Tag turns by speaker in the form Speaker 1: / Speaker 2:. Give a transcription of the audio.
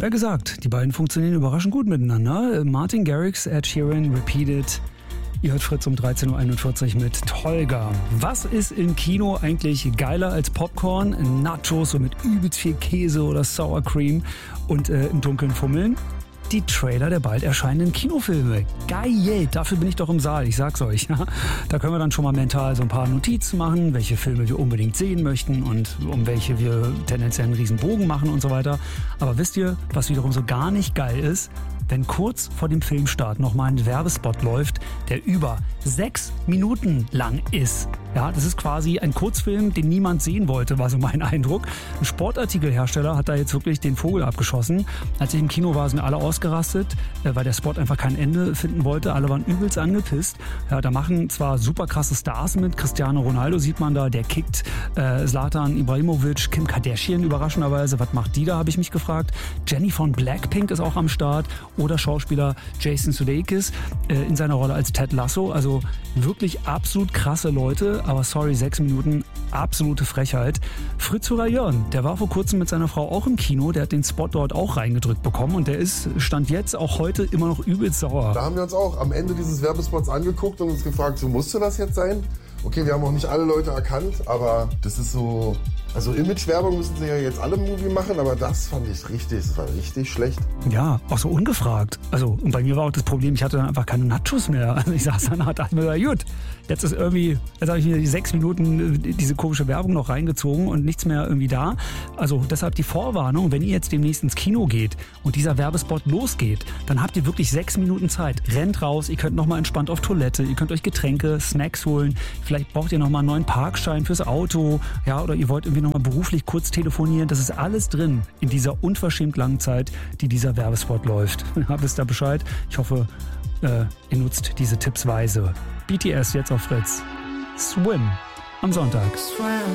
Speaker 1: Ja gesagt, die beiden funktionieren überraschend gut miteinander. Martin Garrix, Ed Sheeran, Repeated. Ihr hört Fritz um 13.41 Uhr mit Tolga. Was ist im Kino eigentlich geiler als Popcorn, Nachos so mit übelst viel Käse oder Sour Cream und im Dunkeln fummeln? Die Trailer der bald erscheinenden Kinofilme. Geil, dafür bin ich doch im Saal, ich sag's euch. Da können wir dann schon mal mental so ein paar Notizen machen, welche Filme wir unbedingt sehen möchten und um welche wir tendenziell einen riesen Bogen machen und so weiter. Aber wisst ihr, was wiederum so gar nicht geil ist? Wenn kurz vor dem Filmstart nochmal ein Werbespot läuft, der über 6 Minuten lang ist. Ja, das ist quasi ein Kurzfilm, den niemand sehen wollte, war so mein Eindruck. Ein Sportartikelhersteller hat da jetzt wirklich den Vogel abgeschossen. Als ich im Kino war, sind alle ausgerastet, weil der Spot einfach kein Ende finden wollte. Alle waren übelst angepisst. Ja, da machen zwar super krasse Stars mit. Cristiano Ronaldo sieht man da, der kickt. Zlatan Ibrahimovic, Kim Kardashian überraschenderweise. Was macht die da, habe ich mich gefragt. Jenny von Blackpink ist auch am Start. Oder Schauspieler Jason Sudeikis in seiner Rolle als Ted Lasso. Also wirklich absolut krasse Leute. Aber sorry, 6 Minuten, absolute Frechheit. Fritz Jörn, der war vor kurzem mit seiner Frau auch im Kino. Der hat den Spot dort auch reingedrückt bekommen. Und der ist, stand jetzt, auch heute immer noch übelst sauer.
Speaker 2: Da haben wir uns auch am Ende dieses Werbespots angeguckt und uns gefragt, so musste das jetzt sein? Okay, wir haben auch nicht alle Leute erkannt, aber das ist so... Also Imagewerbung müssen sie ja jetzt alle im Movie machen, aber das fand ich richtig, das war richtig schlecht.
Speaker 1: Ja, auch so ungefragt. Also, und bei mir war auch das Problem, ich hatte dann einfach keine Nachos mehr. Also ich saß dann und dachte mir, gut, jetzt habe ich mir die 6 Minuten diese komische Werbung noch reingezogen und nichts mehr irgendwie da. Also deshalb die Vorwarnung, wenn ihr jetzt demnächst ins Kino geht und dieser Werbespot losgeht, dann habt ihr wirklich 6 Minuten Zeit. Rennt raus, ihr könnt nochmal entspannt auf Toilette, ihr könnt euch Getränke, Snacks holen, vielleicht braucht ihr nochmal einen neuen Parkschein fürs Auto, ja, oder ihr wollt irgendwie nochmal beruflich kurz telefonieren. Das ist alles drin in dieser unverschämt langen Zeit, die dieser Werbespot läuft. Wisst ihr Bescheid? Ich hoffe, ihr nutzt diese Tipps weise. BTS jetzt auf Fritz. Swim am Sonntag.